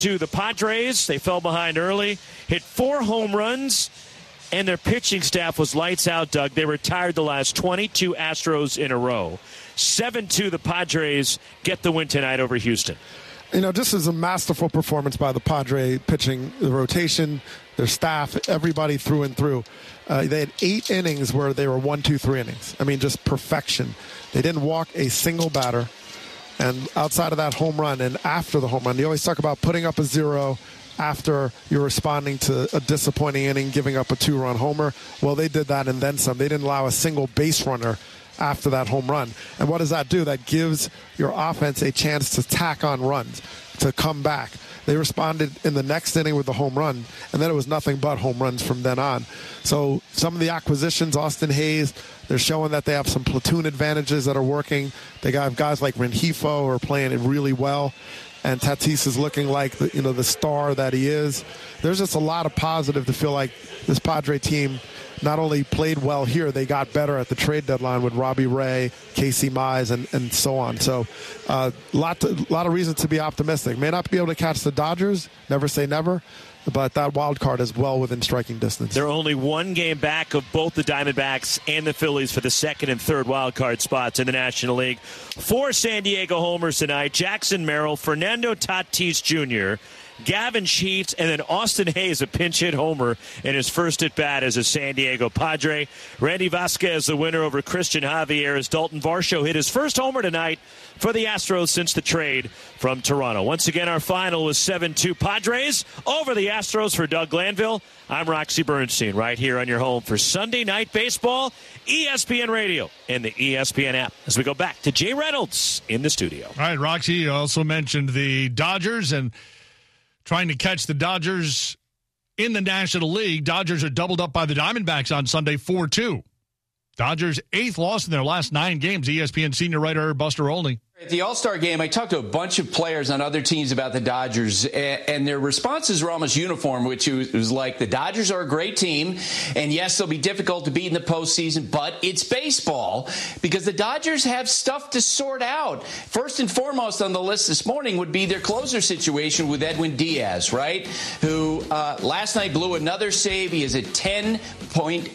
To the Padres, they fell behind early, hit 4 home runs, and their pitching staff was lights out, Doug. They retired the last 22 Astros in a row. 7-2, the Padres get the win tonight over Houston. You know, this is a masterful performance by the Padre pitching, the rotation, their staff, everybody through and through. They had 8 innings where they were 1, 2, 3 innings. I mean, just perfection. They didn't walk a single batter. And outside of that home run and after the home run, you always talk about putting up a 0 after you're responding to a disappointing inning, giving up a 2-run homer. Well, they did that and then some. They didn't allow a single base runner after that home run. And what does that do? That gives your offense a chance to tack on runs, to come back. They responded in the next inning with the home run, and then it was nothing but home runs from then on. So some of the acquisitions, Austin Hayes, they're showing that they have some platoon advantages that are working. They got guys like Rengifo who are playing it really well, and Tatis is looking like the star that he is. There's just a lot of positive to feel like this Padre team not only played well here, they got better at the trade deadline with Robbie Ray, Casey Mize, and so on. So a lot of reason to be optimistic. May not be able to catch the Dodgers, never say never, but that wild card is well within striking distance. They're only 1 game back of both the Diamondbacks and the Phillies for the 2nd and 3rd wild card spots in the National League. 4 San Diego homers tonight: Jackson Merrill, Fernando Tatis Jr., Gavin Sheets, and then Austin Hayes, a pinch hit homer in his first at bat as a San Diego Padre. Randy Vasquez, the winner over Christian Javier, as Dalton Varsho hit his first homer tonight for the Astros since the trade from Toronto. Once again, our final was 7-2 Padres over the Astros. For Doug Glanville, I'm Roxy Bernstein, right here on your home for Sunday Night Baseball, ESPN Radio, and the ESPN app. As we go back to Jay Reynolds in the studio. All right, Roxy, you also mentioned the Dodgers and trying to catch the Dodgers in the National League. Dodgers are doubled up by the Diamondbacks on Sunday, 4-2. Dodgers' 8th loss in their last 9 games. ESPN senior writer Buster Olney. At the All-Star game, I talked to a bunch of players on other teams about the Dodgers, and their responses were almost uniform, which was like, the Dodgers are a great team, and yes, they'll be difficult to beat in the postseason, but it's baseball, because the Dodgers have stuff to sort out. First and foremost on the list this morning would be their closer situation with Edwin Diaz, right, who last night blew another save. He is at 10.80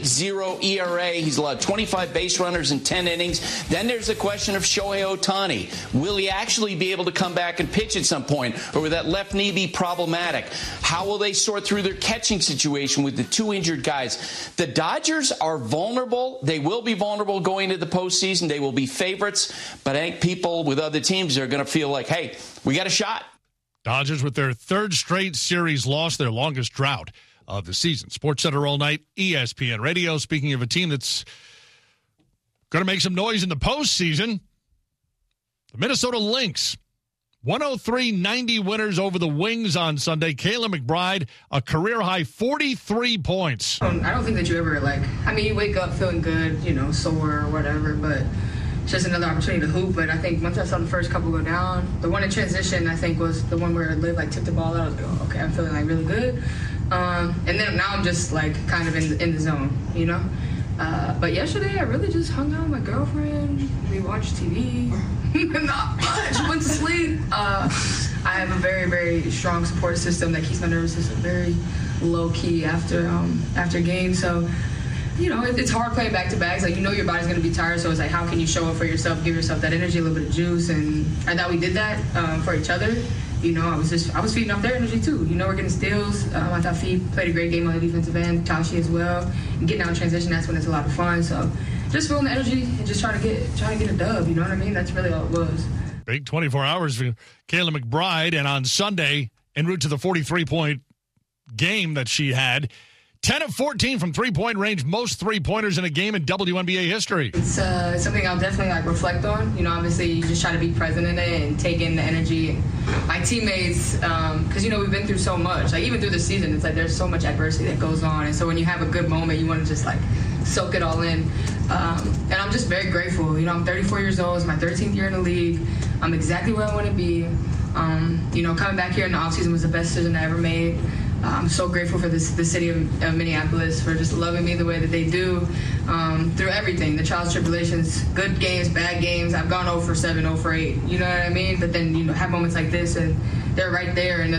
ERA. He's allowed 25 base runners in 10 innings. Then there's the question of Shohei Ohtani. Will he actually be able to come back and pitch at some point, or will that left knee be problematic? How will they sort through their catching situation with the 2 injured guys? The Dodgers are vulnerable. They will be vulnerable going into the postseason. They will be favorites, but I think people with other teams are going to feel like, hey, we got a shot. Dodgers with their 3rd straight series loss, their longest drought of the season. SportsCenter all night, ESPN Radio. Speaking of a team that's going to make some noise in the postseason, the Minnesota Lynx, 103-90 winners over the Wings on Sunday. Kayla McBride, a career-high 43 points. I don't think that you ever, you wake up feeling good, sore or whatever, but it's just another opportunity to hoop. But I think once I saw the first couple go down, the one in transition, I think, was the one where Liv, tipped the ball out. I was like, oh, okay, I'm feeling, really good. And then now I'm just, kind of in the zone, But yesterday, I really just hung out with my girlfriend. We watched TV. Not much. Went to sleep. I have a very, very strong support system that keeps my nervous system very low-key after games. So, it's hard playing back-to-backs. Your body's going to be tired, so it's how can you show up for yourself, give yourself that energy, a little bit of juice. And I thought we did that for each other. I was feeding off their energy too. We're getting steals. I thought Fee played a great game on the defensive end, Tashi as well. And getting out in transition, that's when it's a lot of fun. So just feeling the energy and just trying to get a dub. You know what I mean? That's really all it was. Big 24 hours for Kayla McBride, and on Sunday, en route to the 43-point game that she had, 10 of 14 from three-point range, most three-pointers in a game in WNBA history. It's something I'll definitely reflect on. Obviously you just try to be present in it and take in the energy. And my teammates, because we've been through so much. Even through the season, it's there's so much adversity that goes on. And so when you have a good moment, you want to just soak it all in. And I'm just very grateful. I'm 34 years old. It's my 13th year in the league. I'm exactly where I want to be. Coming back here in the offseason was the best decision I ever made. I'm so grateful for the city of Minneapolis for just loving me the way that they do through everything, the trials, tribulations, good games, bad games. I've gone 0 for 7, 0 for 8, you know what I mean? But then, have moments like this, and they're right there, and